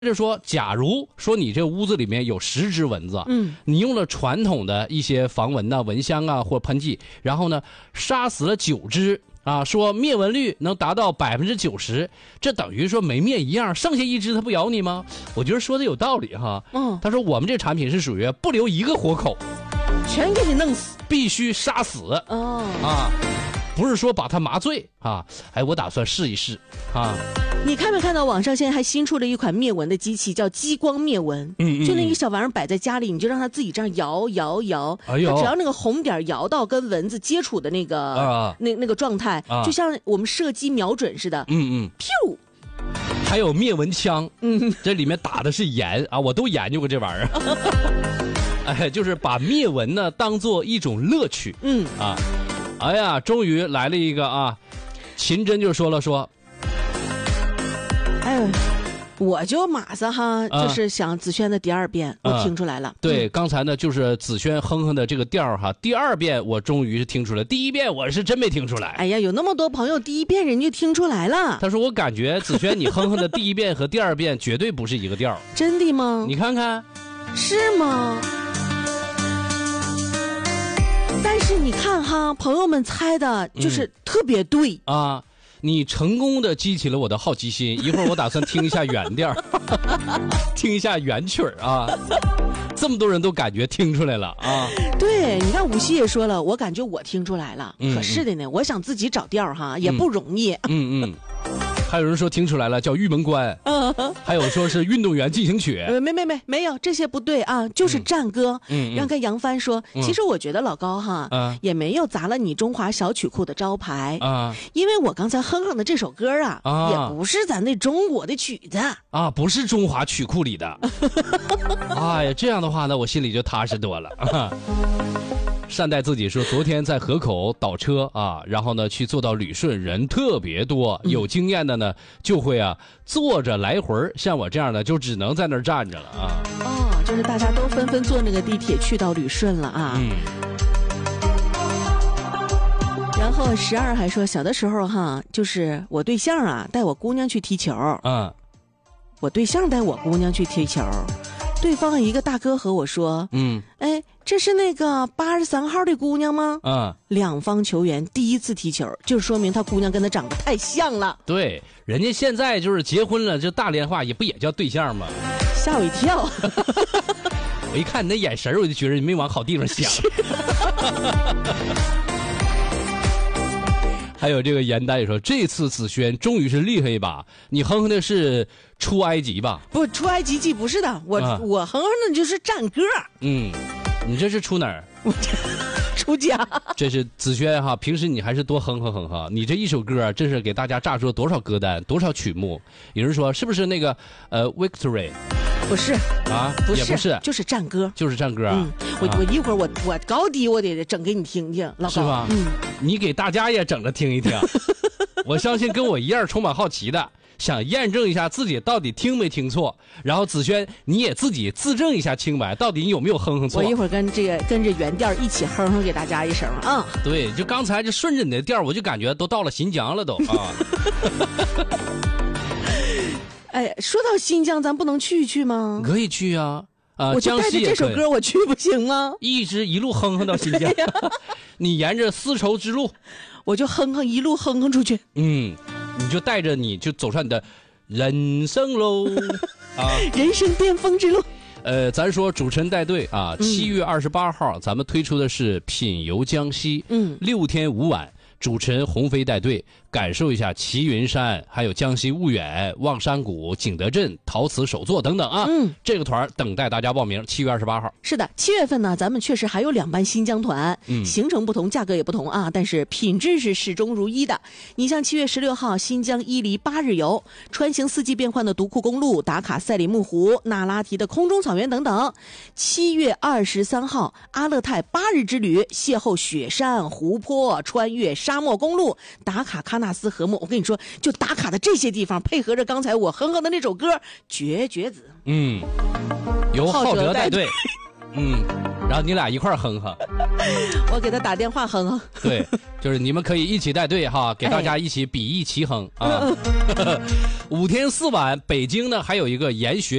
着说，假如说你这屋子里面有10只蚊子，你用了传统的一些防蚊啊、蚊香啊或喷剂，然后呢杀死了9只啊，说灭蚊率能达到90%，这等于说没灭一样，剩下1只它不咬你吗？我觉得说的有道理哈。他说我们这产品是属于不留一个活口， 全给你弄死， 必须杀死不是说把它麻醉啊。哎，我打算试一试啊。 你看没看到网上现在还新出了一款灭蚊的机器，叫激光灭蚊。就那个小玩意儿摆在家里，你就让它自己这样摇摇摇，它只要那个红点摇到跟蚊子接触的那个那个状态，就像我们射击瞄准似的。噗。 还有灭蚊枪，这里面打的是盐啊，我都研究过这玩意儿。哎，就是把灭蚊呢当做一种乐趣。哎呀，终于来了一个啊！秦真就说了说。 哎呦，我就马上哈，就是想子轩的第2遍，我听出来了。 对，刚才呢就是子轩哼哼的这个调哈，第2遍我终于是听出来，第1遍我是真没听出来。 哎呀，有那么多朋友第1遍人就听出来了。 他说我感觉子轩你哼哼的第1遍和第2遍绝对不是一个调。 真的吗？ 你看看， 是吗？但是你看哈，朋友们猜的就是特别对啊。你成功的激起了我的好奇心，一会儿我打算听一下原调，听一下原曲啊。这么多人都感觉听出来了啊。 对，你看武西也说了，我感觉我听出来了。可是的呢，我想自己找调哈也不容易。 还有人说听出来了，叫玉门关。还有说是运动员进行曲。 没有，这些不对啊，就是战歌。让跟杨帆说，其实我觉得老高哈，也没有砸了你中华小曲库的招牌啊，因为我刚才哼哼的这首歌啊，也不是咱那中国的曲子啊，不是中华曲库里的。哎呀，这样的话呢，我心里就踏实多了。善待自己说，昨天在河口倒车啊，然后呢去做到旅顺，人特别多，有经验的呢就会坐着来回，像我这样的就只能在那儿站着了啊。 就是大家都纷纷坐那个地铁去到旅顺了啊。然后12还说，小的时候哈，就是我对象啊带我姑娘去踢球，我对象带我姑娘去踢球，对方一个大哥和我说，哎，这是那个83号的姑娘吗？两方球员第1次踢球，就说明他姑娘跟他长得太像了。 对，人家现在就是结婚了，这大连话也叫对象吗？ 吓我一跳。 我一看你那眼神，我就觉得你没往好地方想。还有这个严丹也说，这次子轩终于是厉害一把，你哼哼的是出埃及吧？ 不，出埃及记不是的，我哼哼的就是战歌。 你这是出哪儿？ 出家。这是子轩哈，平时你还是多哼哼哼哈，你这一首歌真是给大家炸出了多少歌单，多少曲目。有人说是不是那个Victory？ 不是啊， 不是， 也不是， 就是战歌， 就是战歌啊。 我一会儿我高低我得整给你听听，老高。 是吧？你给大家也整着听一听。我相信跟我一样充满好奇的，想验证一下自己到底听没听错。然后子轩你也自己自证一下清白，到底你有没有哼哼错？ 我一会儿跟着原调一起哼哼给大家一声啊。 对，就刚才就顺着你的调，我就感觉都到了新疆了都啊。 哎，说到新疆，咱不能去一去吗？ 可以去啊。 我就带着这首歌我去不行吗？ 一路哼哼到新疆。你沿着丝绸之路， 我就一路哼哼出去。 你就带着你就走上你的人生路啊， 人生巅峰之路。 咱说主持人带队啊，7月28号咱们推出的是品游江西，6天5晚。主持人鸿飞带队，感受一下齐云山，还有江西婺源、望山谷、景德镇、陶瓷手作等等啊。这个团等待大家报名，7月28号。 是的，7月份呢，咱们确实还有2班新疆团，行程不同，价格也不同啊，但是品质是始终如一的。你像7月16号新疆伊犁8日游，穿行4季变换的独库公路，打卡赛里木湖、那拉提的空中草原等等。7月23号阿勒泰8日之旅，邂逅雪山、湖泊，穿越沙漠公路，打卡喀纳斯禾木。我跟你说，就打卡的这些地方，配合着刚才我哼哼的那首歌，绝子。 由浩哲带队然后你俩一块儿哼哈。 我给他打电话哼。 对，就是你们可以一起带队哈，给大家一起比翼齐哼啊。5天4晚，北京呢还有一个研学